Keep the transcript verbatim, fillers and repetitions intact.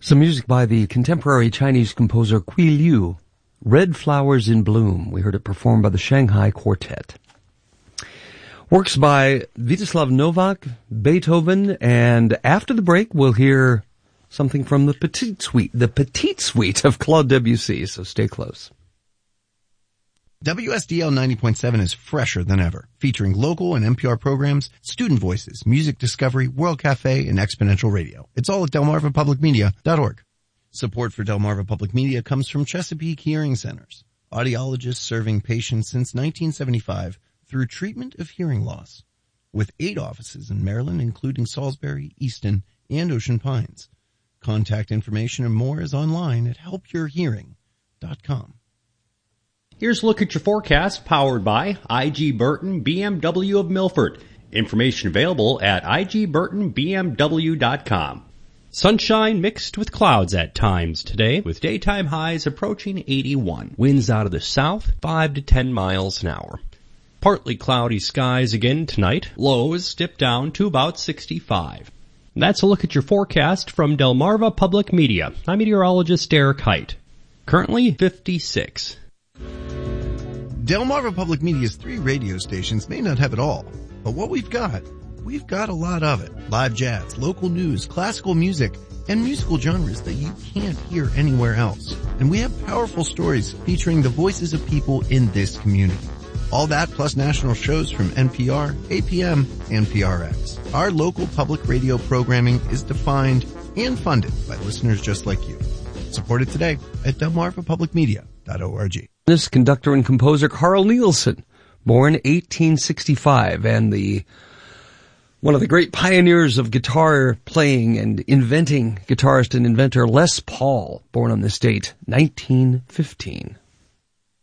Some music by the contemporary Chinese composer Qui Liu, Red Flowers in Bloom. We heard it performed by the Shanghai Quartet. Works by Vítězslav Novák, Beethoven, and after the break we'll hear something from the Petite Suite, the Petite Suite of Claude Debussy, so stay close. W S D L ninety point seven is fresher than ever, featuring local and N P R programs, student voices, music discovery, World Cafe, and exponential radio. It's all at delmarva public media dot org. Support for Delmarva Public Media comes from Chesapeake Hearing Centers, audiologists serving patients since nineteen seventy-five through treatment of hearing loss. With eight offices in Maryland, including Salisbury, Easton, and Ocean Pines. Contact information and more is online at help your hearing dot com. Here's a look at your forecast, powered by I G Burton B M W of Milford. Information available at I G Burton B M W dot com. Sunshine mixed with clouds at times today, with daytime highs approaching eighty-one. Winds out of the south, five to ten miles an hour. Partly cloudy skies again tonight. Lows dip down to about sixty-five. That's a look at your forecast from Delmarva Public Media. I'm meteorologist Derek Height. Currently fifty-six. Delmarva Public Media's three radio stations may not have it all, but what we've got, we've got a lot of it. Live jazz, local news, classical music, and musical genres that you can't hear anywhere else. And we have powerful stories featuring the voices of people in this community. All that plus national shows from N P R, A P M, and P R X. Our local public radio programming is defined and funded by listeners just like you. Support it today at delmarva public media dot org. This conductor and composer Carl Nielsen, born eighteen sixty-five, and the one of the great pioneers of guitar playing and inventing, guitarist and inventor Les Paul, born on this date, nineteen fifteen.